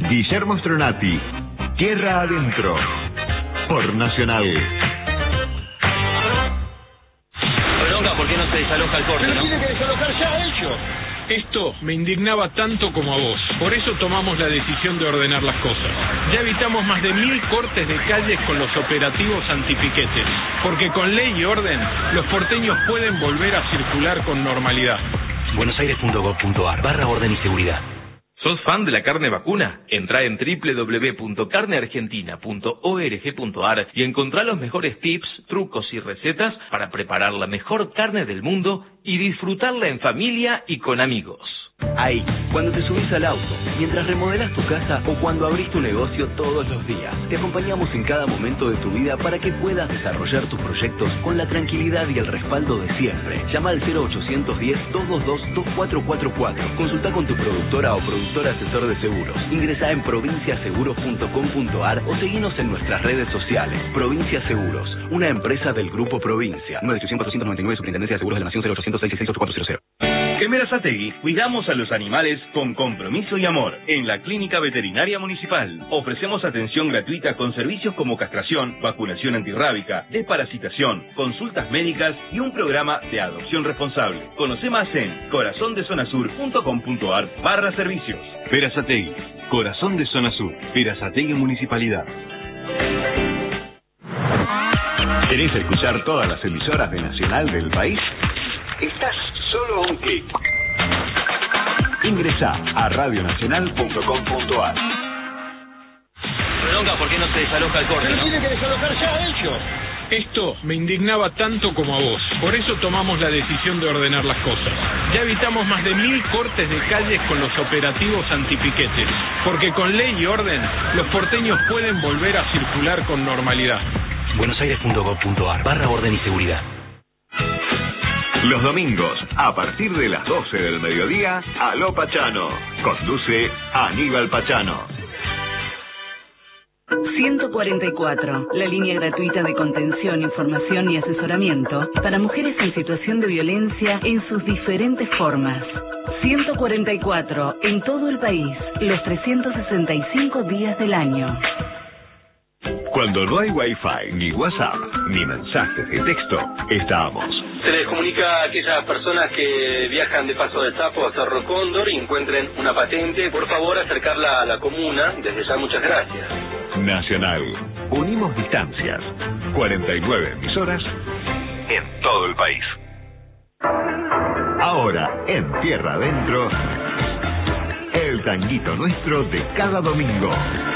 Guillermo Stronati, Tierra Adentro, por Nacional. Bronca, ¿por qué no se desaloja el corte? Pero ¿no? tiene que desalojar ya ellos. Esto me indignaba tanto como a vos. Por eso tomamos la decisión de ordenar las cosas. Ya evitamos más de 1000 cortes de calles con los operativos antipiquetes. Porque con ley y orden, los porteños pueden volver a circular con normalidad. buenosaires.gov.ar/orden y seguridad. ¿Sos fan de la carne vacuna? Entrá en www.carneargentina.org.ar y encontrá los mejores tips, trucos y recetas para preparar la mejor carne del mundo y disfrutarla en familia y con amigos. Ahí, cuando te subís al auto, mientras remodelas tu casa o cuando abrís tu negocio todos los días, te acompañamos en cada momento de tu vida para que puedas desarrollar tus proyectos con la tranquilidad y el respaldo de siempre. Llama al 0810-222-2444. Consulta con tu productora o productor asesor de seguros. Ingresá en provinciaseguros.com.ar o seguinos en nuestras redes sociales. Provincia Seguros, una empresa del Grupo Provincia. 98499, Superintendencia de Seguros de la Nación, 0800-666-8400. En Berazategui cuidamos a los animales con compromiso y amor. En la Clínica Veterinaria Municipal ofrecemos atención gratuita con servicios como castración, vacunación antirrábica, desparasitación, consultas médicas y un programa de adopción responsable. Conoce más en corazondezonasur.com.ar/servicios. Berazategui, Corazón de Zona Sur, Berazategui Municipalidad. ¿Querés escuchar todas las emisoras de Nacional del país? Estás solo a un clic. Ingresá a radionacional.com.ar. Bronca, ¿por qué no se desaloja el corte? Pero ¿no? tiene que desalojar ya ellos. Esto me indignaba tanto como a vos. Por eso tomamos la decisión de ordenar las cosas. Ya evitamos más de 1000 cortes de calles con los operativos antipiquetes. Porque con ley y orden, los porteños pueden volver a circular con normalidad. buenosaires.gov.ar/orden y seguridad. Los domingos, a partir de las 12 del mediodía, Aló Pachano. Conduce Aníbal Pachano. 144, la línea gratuita de contención, información y asesoramiento para mujeres en situación de violencia en sus diferentes formas. 144, en todo el país, los 365 días del año. Cuando no hay Wi-Fi, ni WhatsApp, ni mensajes de texto, estamos. Se les comunica a aquellas personas que viajan de Paso del Sapo a Cerro Cóndor y encuentren una patente, por favor acercarla a la comuna. Desde ya muchas gracias. Nacional. Unimos distancias. 49 emisoras en todo el país. Ahora, en Tierra Adentro, el tanguito nuestro de cada domingo.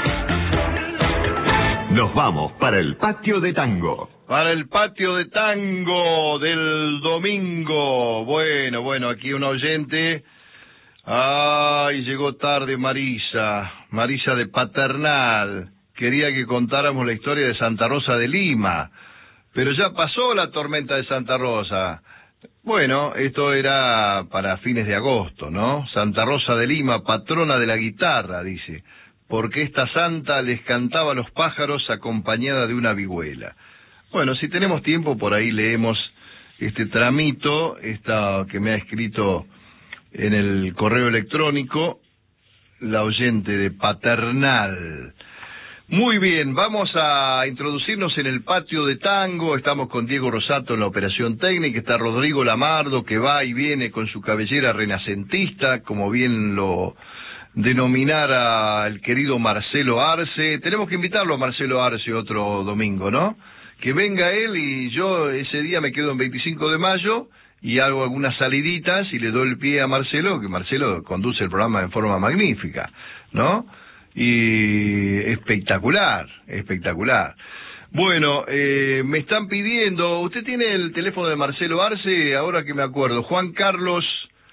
Nos vamos para el patio de tango. Para el patio de tango del domingo. Bueno, aquí un oyente. Ay, llegó tarde Marisa de Paternal. Quería que contáramos la historia de Santa Rosa de Lima, pero ya pasó la tormenta de Santa Rosa. Bueno, esto era para fines de agosto, ¿no? Santa Rosa de Lima, patrona de la guitarra, dice, porque esta santa les cantaba a los pájaros acompañada de una vihuela. Bueno, si tenemos tiempo, por ahí leemos este tramito, esta que me ha escrito en el correo electrónico la oyente de Paternal. Muy bien, vamos a introducirnos en el patio de tango. Estamos con Diego Rosato en la operación técnica, está Rodrigo Lamardo, que va y viene con su cabellera renacentista, como bien lo denominara el querido Marcelo Arce. Tenemos que invitarlo a Marcelo Arce otro domingo, ¿no? Que venga él y yo ese día me quedo en 25 de mayo y hago algunas saliditas y le doy el pie a Marcelo, que Marcelo conduce el programa en forma magnífica, ¿no? Y espectacular. Bueno, me están pidiendo, usted tiene el teléfono de Marcelo Arce, ahora que me acuerdo, Juan Carlos,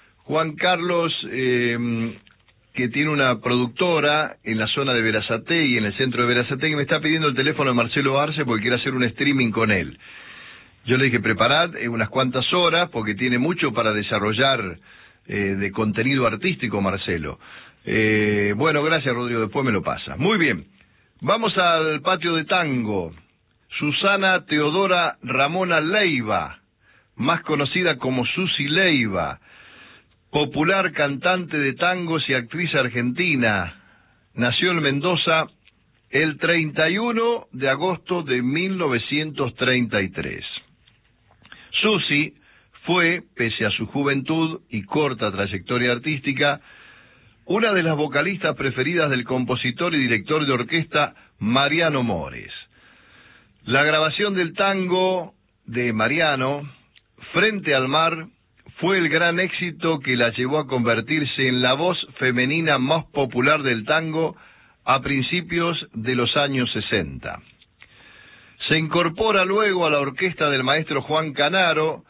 que tiene una productora en la zona de Berazategui, en el centro de Berazategui, me está pidiendo el teléfono de Marcelo Arce porque quiere hacer un streaming con él. Yo le dije, preparad unas cuantas horas porque tiene mucho para desarrollar de contenido artístico, Marcelo. Bueno, gracias, Rodrigo, después me lo pasa. Muy bien, vamos al patio de tango. Susana Teodora Ramona Leiva, más conocida como Susi Leiva, popular cantante de tangos y actriz argentina. nació en Mendoza el 31 de agosto de 1933. Susi fue, pese a su juventud y corta trayectoria artística, una de las vocalistas preferidas del compositor y director de orquesta Mariano Mores. La grabación del tango de Mariano, Frente al Mar, fue el gran éxito que la llevó a convertirse en la voz femenina más popular del tango a principios de los años 60. Se incorpora luego a la orquesta del maestro Juan Canaro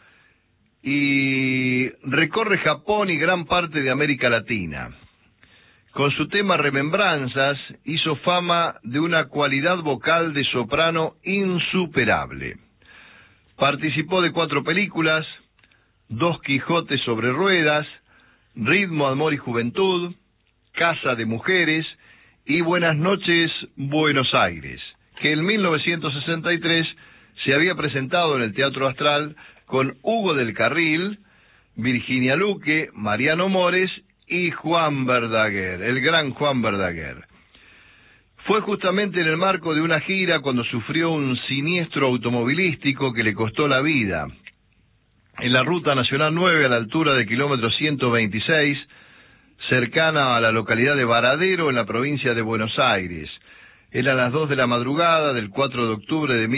y recorre Japón y gran parte de América Latina. Con su tema Remembranzas hizo fama de una cualidad vocal de soprano insuperable. Participó de 4 películas, 2 Quijotes sobre ruedas, Ritmo, Amor y Juventud, Casa de Mujeres y Buenas noches, Buenos Aires, que en 1963 se había presentado en el Teatro Astral con Hugo del Carril, Virginia Luque, Mariano Mores y Juan Verdaguer, el gran Juan Verdaguer. Fue justamente en el marco de una gira cuando sufrió un siniestro automovilístico que le costó la vida. En la Ruta Nacional 9, a la altura del kilómetro 126, cercana a la localidad de Varadero, en la provincia de Buenos Aires. Eran las 2 de la madrugada del 4 de octubre de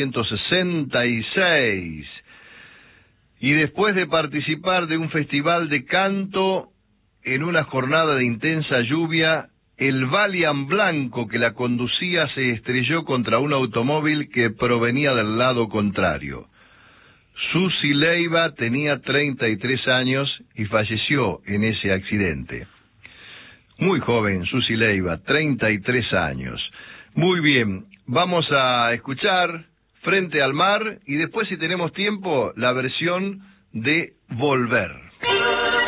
1966. Y después de participar de un festival de canto en una jornada de intensa lluvia, el Valiant blanco que la conducía se estrelló contra un automóvil que provenía del lado contrario. Susi Leiva tenía 33 años y falleció en ese accidente. Muy joven, Susi Leiva, 33 años. Muy bien, vamos a escuchar Frente al Mar y después, si tenemos tiempo, la versión de Volver.